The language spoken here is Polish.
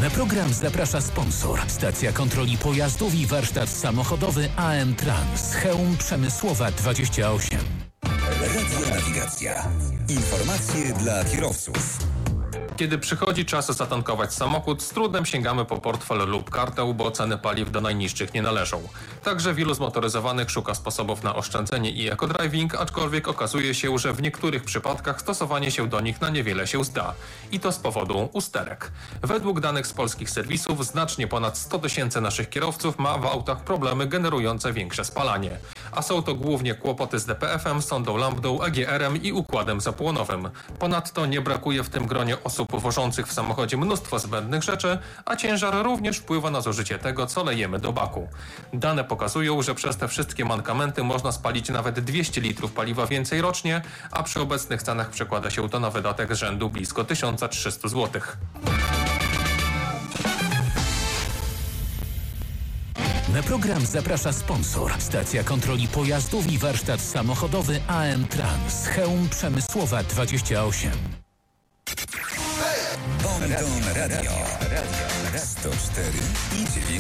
Na program zaprasza sponsor. Stacja kontroli pojazdów i warsztat samochodowy AM Trans. Chełm Przemysłowa 28. Radio Nawigacja. Informacje dla kierowców. Kiedy przychodzi czas zatankować samochód, z trudem sięgamy po portfel lub kartę, bo ceny paliw do najniższych nie należą. Także wielu zmotoryzowanych szuka sposobów na oszczędzenie i eco-driving, aczkolwiek okazuje się, że w niektórych przypadkach stosowanie się do nich na niewiele się zda. I to z powodu usterek. Według danych z polskich serwisów znacznie ponad 100 000 naszych kierowców ma w autach problemy generujące większe spalanie. A są to głównie kłopoty z DPF-em, sondą lambdą, EGR-em i układem zapłonowym. Ponadto nie brakuje w tym gronie osób wożących w samochodzie mnóstwo zbędnych rzeczy, a ciężar również wpływa na zużycie tego, co lejemy do baku. Dane pokazują, że przez te wszystkie mankamenty można spalić nawet 200 litrów paliwa więcej rocznie, a przy obecnych cenach przekłada się to na wydatek rzędu blisko 1300 zł. Na program zaprasza sponsor. Stacja kontroli pojazdów i warsztat samochodowy AM Trans. Chełm Przemysłowa 28. Bon Radio 104 i 9.